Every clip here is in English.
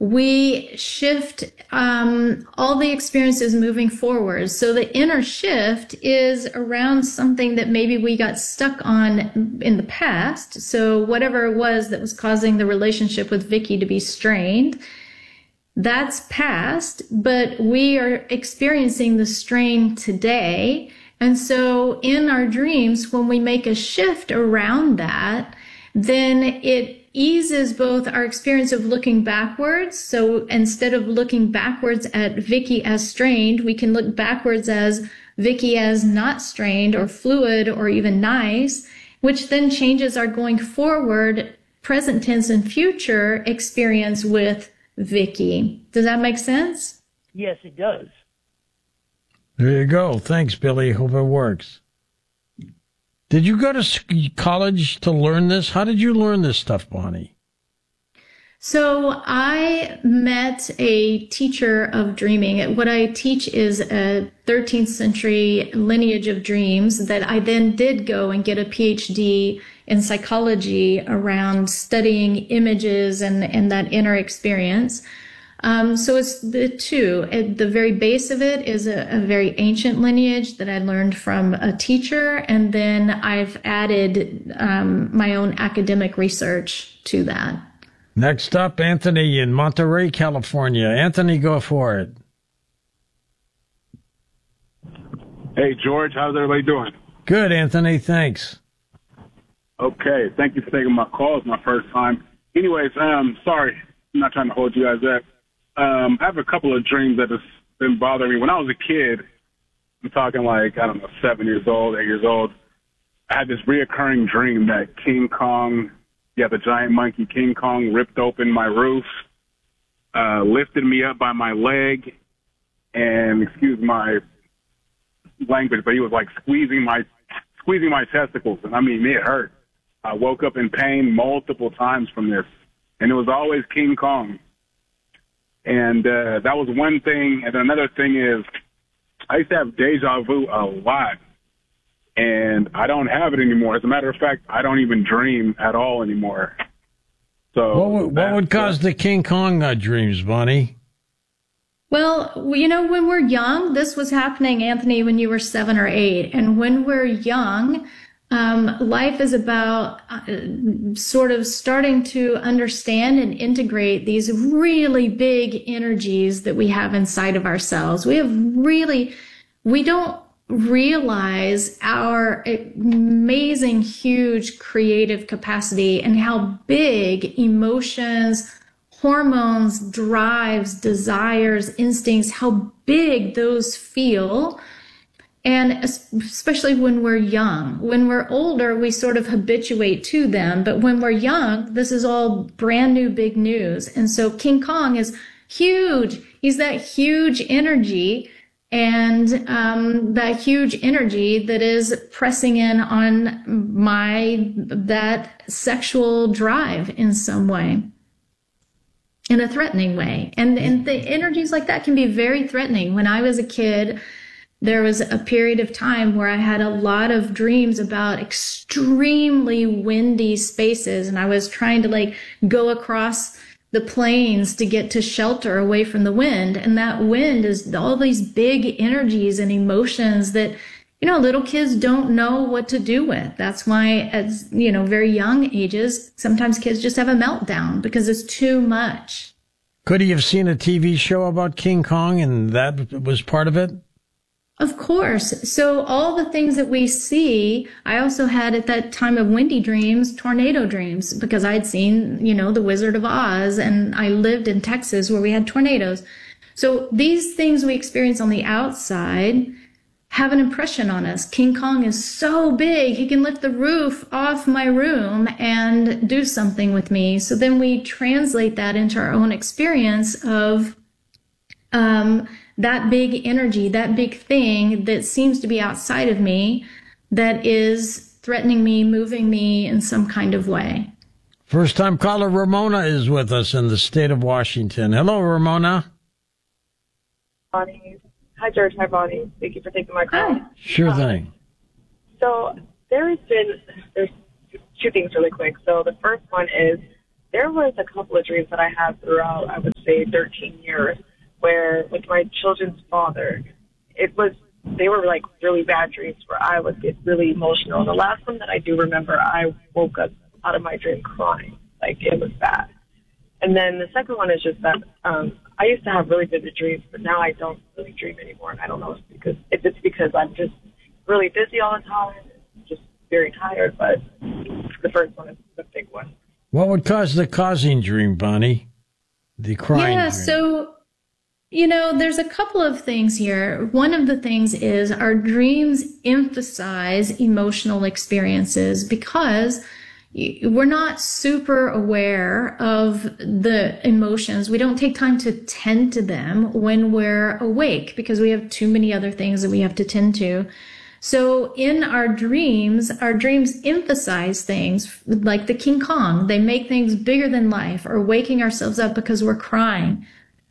we shift all the experiences moving forward. So the inner shift is around something that maybe we got stuck on in the past. So whatever it was that was causing the relationship with Vicky to be strained, that's past, but we are experiencing the strain today. And so in our dreams, when we make a shift around that, then it eases both our experience of looking backwards. So instead of looking backwards at Vicky as strained, we can look backwards as Vicky as not strained or fluid or even nice, which then changes our going forward, present tense and future experience with Vicky. Does that make sense? Yes, it does. There you go. Thanks, Billy. Hope it works. Did you go to college to learn this? How did you learn this stuff, Bonnie? So I met a teacher of dreaming. What I teach is a 13th century lineage of dreams that I then did go and get a PhD in psychology around studying images and that inner experience. So it's the two. At the very base of it is a very ancient lineage that I learned from a teacher, and then I've added my own academic research to that. Next up, Anthony in Monterey, California. Anthony, go for it. Hey, George, how's everybody doing? Good, Anthony. Thanks. Okay, thank you for taking my call. It's my first time. Anyways, sorry, I'm not trying to hold you guys up. I have a couple of dreams that have been bothering me. When I was a kid, I'm talking like, I don't know, 7 years old, 8 years old, I had this reoccurring dream that King Kong, the giant monkey King Kong ripped open my roof, lifted me up by my leg, and excuse my language, but he was like squeezing my testicles, and I mean, it hurt. I woke up in pain multiple times from this, and it was always King Kong. And that was one thing. And another thing is I used to have deja vu a lot, and I don't have it anymore. As a matter of fact, I don't even dream at all anymore. So what would cause the King Kong dreams, Bonnie? Well, you know, when we're young, this was happening, Anthony, when you were 7 or 8. And when we're young, life is about sort of starting to understand and integrate these really big energies that we have inside of ourselves. We don't realize our amazing, huge creative capacity and how big emotions, hormones, drives, desires, instincts, how big those feel. And especially when we're young. When we're older, we sort of habituate to them. But when we're young, this is all brand new big news. And so King Kong is huge. He's that huge energy, and that huge energy that is pressing in on that sexual drive in some way, in a threatening way. And the energies like that can be very threatening. When I was a kid, there was a period of time where I had a lot of dreams about extremely windy spaces, and I was trying to go across the plains to get to shelter away from the wind. And that wind is all these big energies and emotions that, little kids don't know what to do with. That's why as, very young ages, sometimes kids just have a meltdown because it's too much. Could he have seen a TV show about King Kong and that was part of it? Of course. So all the things that we see, I also had at that time of windy dreams, tornado dreams, because I'd seen, The Wizard of Oz, and I lived in Texas where we had tornadoes. So these things we experience on the outside have an impression on us. King Kong is so big, he can lift the roof off my room and do something with me. So then we translate that into our own experience of that big energy, that big thing that seems to be outside of me, that is threatening me, moving me in some kind of way. First time caller Ramona is with us in the state of Washington. Hello, Ramona. Bonnie. Hi, George. Hi, Bonnie. Thank you for taking my call. Hi. Sure thing. So there's two things really quick. So the first one is there was a couple of dreams that I had throughout, I would say, 13 years, where with my children's father, they were like really bad dreams where I would get really emotional. And the last one that I do remember, I woke up out of my dream crying. Like, it was bad. And then the second one is just that I used to have really vivid dreams, but now I don't really dream anymore. And I don't know if it's because I'm just really busy all the time, just very tired. But the first one is the big one. What would cause the causing dream, Bonnie? The crying dream. So, there's a couple of things here. One of the things is our dreams emphasize emotional experiences because we're not super aware of the emotions. We don't take time to tend to them when we're awake because we have too many other things that we have to tend to. So in our dreams emphasize things like the King Kong. They make things bigger than life, or waking ourselves up because we're crying.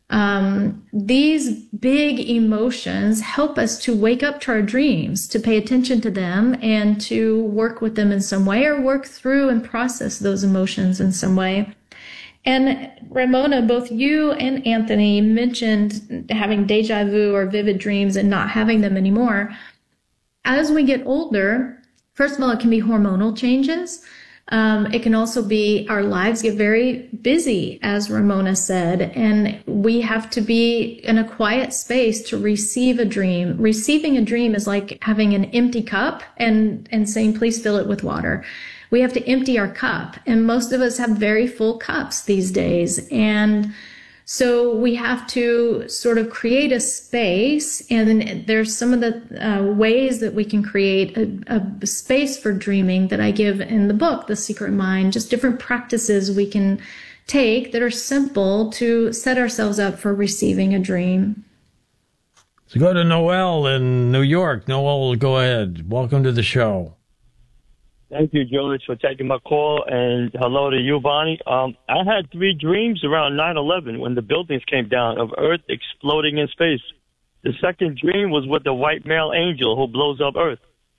These big emotions help us to wake up to our dreams, to pay attention to them, and to work with them in some way, or work through and process those emotions in some way. And Ramona, both you and Anthony mentioned having deja vu or vivid dreams and not having them anymore. As we get older, first of all, it can be hormonal changes. It can also be our lives get very busy, as Ramona said, and we have to be in a quiet space to receive a dream. Receiving a dream is like having an empty cup and saying, please fill it with water. We have to empty our cup, and most of us have very full cups these days. And so we have to sort of create a space, and there's some of the ways that we can create a space for dreaming that I give in the book, The Secret Mind, just different practices we can take that are simple to set ourselves up for receiving a dream. So go to Noel in New York. Noel, go ahead. Welcome to the show. Thank you, George, for taking my call, and hello to you, Bonnie. I had 3 dreams around 9/11 when the buildings came down of Earth exploding in space. The second dream was with the white male angel who blows up Earth.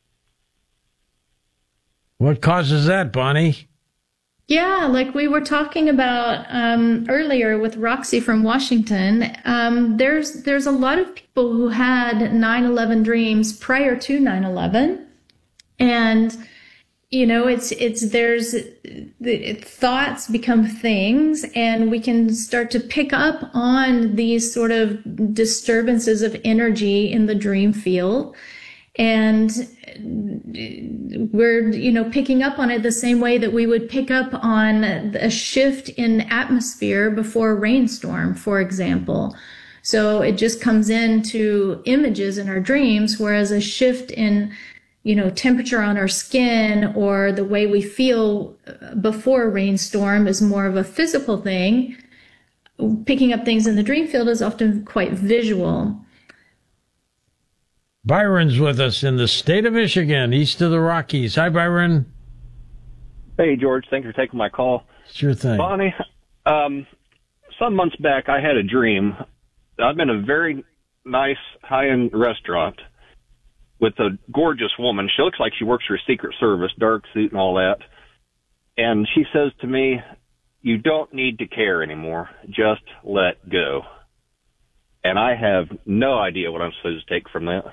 What causes that, Bonnie? Yeah, like we were talking about earlier with Roxy from Washington, there's a lot of people who had 9/11 dreams prior to 9/11, and thoughts become things, and we can start to pick up on these sort of disturbances of energy in the dream field. And we're, picking up on it the same way that we would pick up on a shift in atmosphere before a rainstorm, for example. So it just comes into images in our dreams, whereas a shift in temperature on our skin or the way we feel before a rainstorm is more of a physical thing. Picking up things in the dream field is often quite visual. Byron's with us in the state of Michigan, east of the Rockies. Hi, Byron. Hey, George. Thanks for taking my call. Sure thing. Bonnie, some months back, I had a dream. I'm in a very nice high-end restaurant with a gorgeous woman. She looks like she works for Secret Service, dark suit and all that. And she says to me, you don't need to care anymore. Just let go. And I have no idea what I'm supposed to take from that.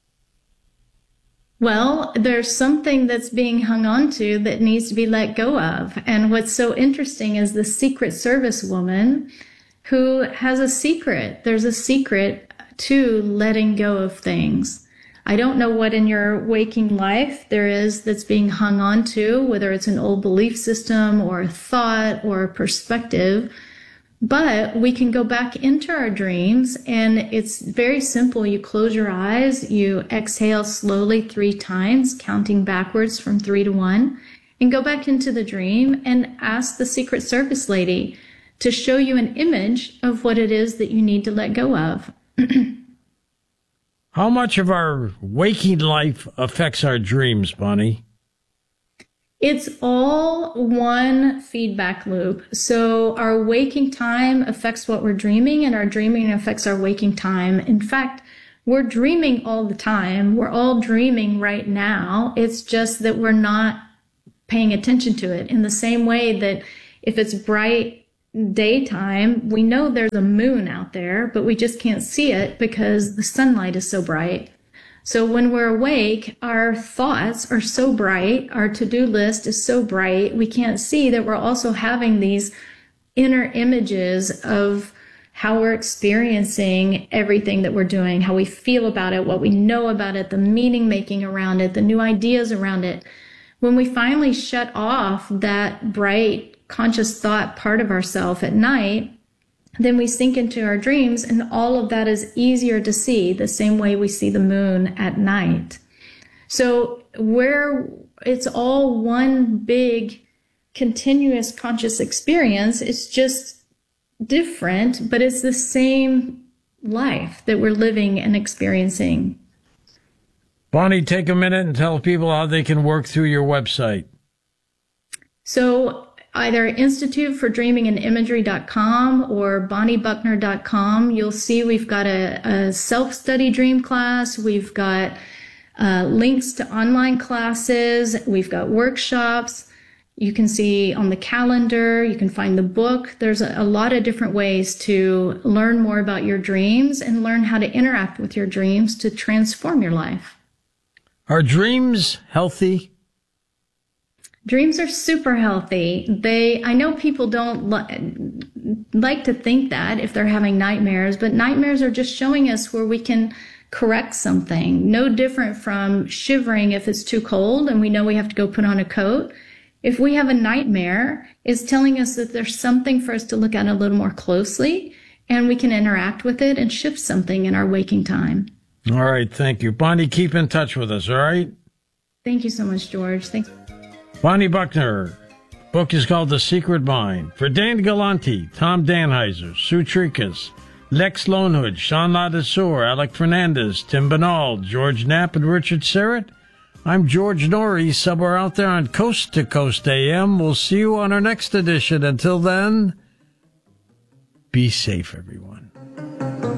Well, there's something that's being hung on to that needs to be let go of. And what's so interesting is the Secret Service woman who has a secret. There's a secret to letting go of things. I don't know what in your waking life there is that's being hung on to, whether it's an old belief system or a thought or a perspective, but we can go back into our dreams, and it's very simple. You close your eyes, you exhale slowly 3 times, counting backwards from 3 to 1, and go back into the dream and ask the Secret Service lady to show you an image of what it is that you need to let go of. How much of our waking life affects our dreams, Bonnie? It's all one feedback loop. So our waking time affects what we're dreaming, and our dreaming affects our waking time. In fact, we're dreaming all the time. We're all dreaming right now. It's just that we're not paying attention to it in the same way that If it's bright daytime, we know there's a moon out there, but we just can't see it because the sunlight is so bright. So when we're awake, our thoughts are so bright, our to-do list is so bright, we can't see that we're also having these inner images of how we're experiencing everything that we're doing, how we feel about it, what we know about it, the meaning making around it, the new ideas around it. When we finally shut off that bright, conscious thought part of ourselves at night, then we sink into our dreams, and all of that is easier to see the same way we see the moon at night. So where it's all one big continuous conscious experience, it's just different, but it's the same life that we're living and experiencing. Bonnie, take a minute and tell people how they can work through your website. So either instituteForDreamingAndImagery.com or BonnieBuckner.com. You'll see we've got a self-study dream class. We've got links to online classes. We've got workshops. You can see on the calendar. You can find the book. There's a lot of different ways to learn more about your dreams and learn how to interact with your dreams to transform your life. Are dreams healthy? Dreams are super healthy. I know people don't like to think that if they're having nightmares, but nightmares are just showing us where we can correct something. No different from shivering if it's too cold and we know we have to go put on a coat. If we have a nightmare, it's telling us that there's something for us to look at a little more closely, and we can interact with it and shift something in our waking time. All right, thank you. Bonnie, keep in touch with us, all right? Thank you so much, George. Thanks. Bonnie Buckner. Book is called The Secret Mind. For Dan Galante, Tom Danheiser, Sue Trikas, Lex Lonehood, Sean Ladesseur, Alec Fernandez, Tim Banal, George Knapp, and Richard Serrett, I'm George Norrie, somewhere out there on Coast to Coast AM. We'll see you on our next edition. Until then, be safe, everyone.